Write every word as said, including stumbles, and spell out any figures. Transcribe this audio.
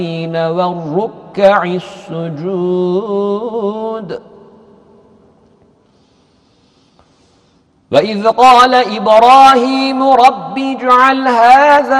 والركع السجود. وإذ قال إبراهيم رب اجعل هذا